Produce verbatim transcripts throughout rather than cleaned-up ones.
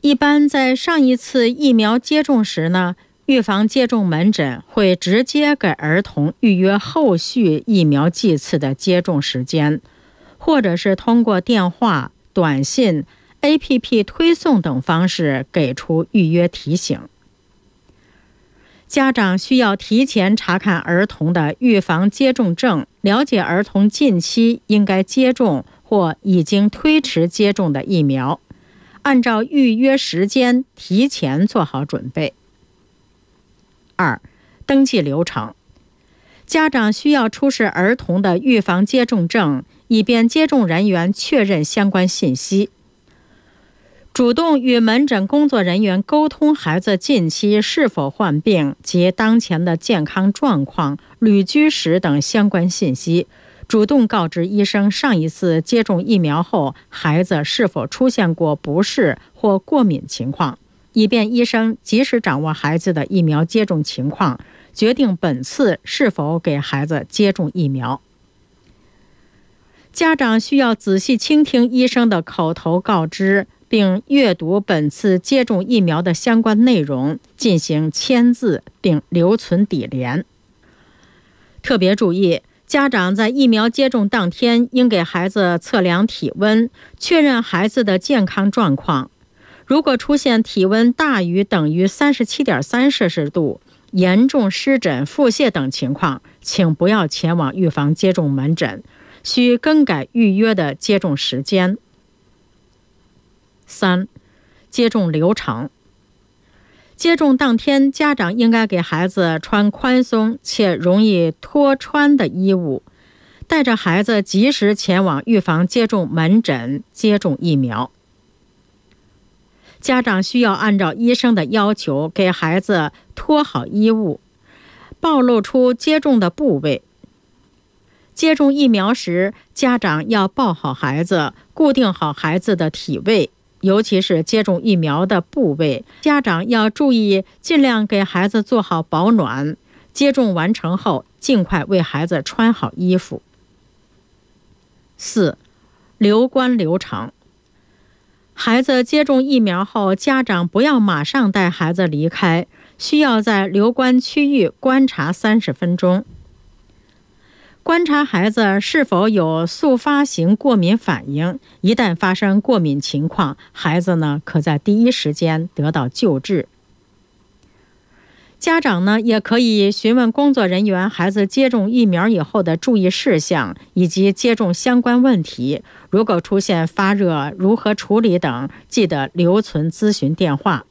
一般在上一次疫苗接种时呢，预防接种门诊会直接给儿童预约后续疫苗剂次的接种时间，或者是通过电话、短信、A P P 推送等方式给出预约提醒。家长需要提前查看儿童的预防接种证，了解儿童近期应该接种或已经推迟接种的疫苗，按照预约时间提前做好准备。二、登记流程。家长需要出示儿童的预防接种证，以便接种人员确认相关信息。主动与门诊工作人员沟通孩子近期是否患病及当前的健康状况、旅居史等相关信息，主动告知医生上一次接种疫苗后孩子是否出现过不适或过敏情况，以便医生及时掌握孩子的疫苗接种情况，决定本次是否给孩子接种疫苗。家长需要仔细倾听医生的口头告知，并阅读本次接种疫苗的相关内容，进行签字并留存底联。特别注意，家长在疫苗接种当天应给孩子测量体温，确认孩子的健康状况。如果出现体温大于等于 三十七点三 摄氏度、严重湿疹、腹泻等情况，请不要前往预防接种门诊，需更改预约的接种时间。三、接种流程。接种当天，家长应该给孩子穿宽松且容易脱穿的衣物，带着孩子及时前往预防接种门诊接种疫苗。家长需要按照医生的要求给孩子脱好衣物，暴露出接种的部位。接种疫苗时，家长要抱好孩子，固定好孩子的体位，尤其是接种疫苗的部位，家长要注意尽量给孩子做好保暖。接种完成后，尽快为孩子穿好衣服。四、留观流程。孩子接种疫苗后，家长不要马上带孩子离开，需要在留观区域观察三十分钟。观察孩子是否有速发型过敏反应，一旦发生过敏情况，孩子呢可在第一时间得到救治。家长呢也可以询问工作人员孩子接种疫苗以后的注意事项以及接种相关问题，如果出现发热如何处理等，记得留存咨询电话。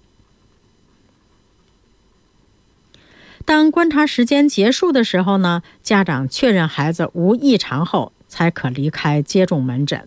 当观察时间结束的时候呢，家长确认孩子无异常后，才可离开接种门诊。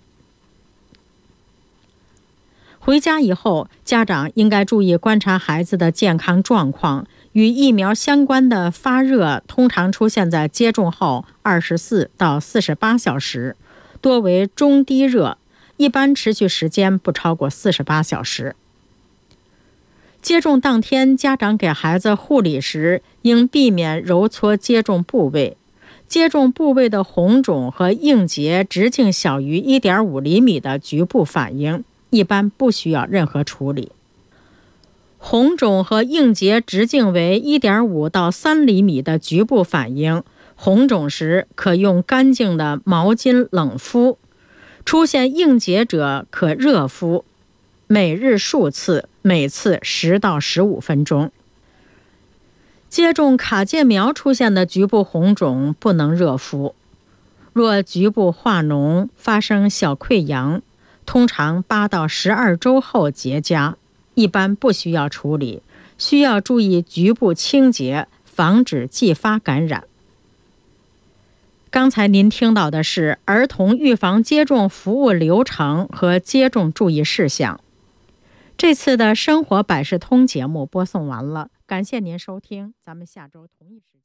回家以后，家长应该注意观察孩子的健康状况。与疫苗相关的发热通常出现在接种后二十四到四十八小时，多为中低热，一般持续时间不超过四十八小时。接种当天，家长给孩子护理时，应避免揉搓接种部位。接种部位的红肿和硬结直径小于 一点五厘米的局部反应，一般不需要任何处理。红肿和硬结直径为 一点五到三厘米的局部反应，红肿时可用干净的毛巾冷敷，出现硬结者可热敷，每日数次，每次十到十五分钟。接种卡介苗出现的局部红肿不能热敷，若局部化脓发生小溃疡，通常八到十二周后结痂，一般不需要处理，需要注意局部清洁，防止继发感染。刚才您听到的是儿童预防接种服务流程和接种注意事项。这次的生活百事通节目播送完了，感谢您收听，咱们下周同一时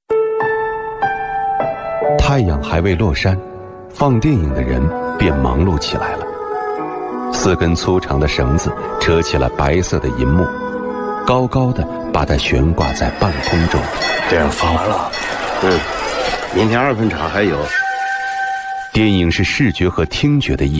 间。太阳还未落山，放电影的人便忙碌起来了。四根粗长的绳子扯起了白色的银幕，高高的把它悬挂在半空中。 电影放完了，嗯，明天二分场还有。 电影是视觉和听觉的艺